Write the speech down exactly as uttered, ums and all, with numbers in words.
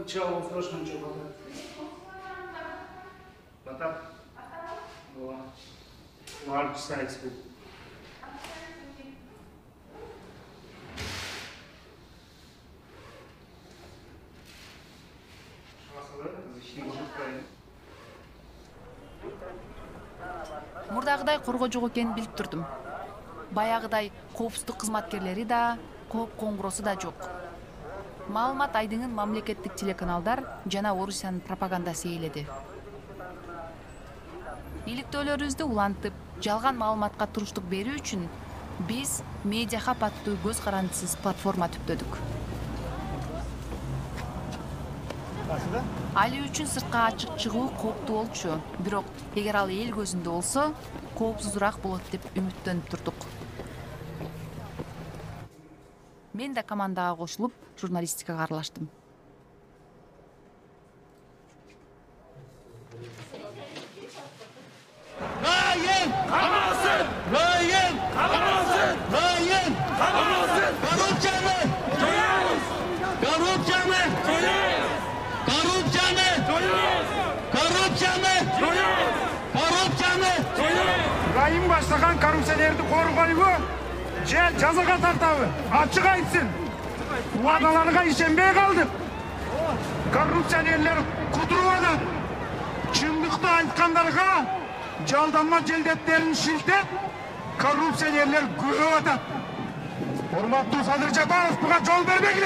чего срочно ничего было. Потом. Large size food. Мурдагыдай коргоо жок экенин билип турдум. Баягыдай коопсуздук кызматкерлери да, кооп коңгуроосу да жок. Маалымат айдыңын мамлекеттик телеканалдар жана Орусиянын пропагандасы ээледи. Иликтөөлөрүбүздү улантып, жалган маалыматка туруштук берүү үчүн биз Медиахаб аттуу көз карандысыз платформа түптөдүк. Али үчүн сыртка ачык чыгуу кооптуу болчу, бирок эгер ал эл көзүндө болсо, коопсузураак болот деп үмүттөнүп турдук. Мен да командага кошулуп, журналистикага аралаштым. Ryan! Hamasın! Ryan! Hamasın! Ryan! Hamasın! Korrupsiyanı! Soyuz! Korrupsiyanı! Soyuz! Korrupsiyanı! Soyuz! Korrupsiyanı! Soyuz! Korrupsiyanı! Soyuz! Rayın başlagan korrupsiyanerdi korgoybу, же жазага тартабы? Açık айтсын. Вадаларга ишенбей калдык. Korrupsiyanerler кудуруп атат. Чындыкты айткандарга жалданма желдеттерин шилтеп, коррупсионерлер көбөп атат. Урматтуу Садыр Жапаров буга жол бербегиле.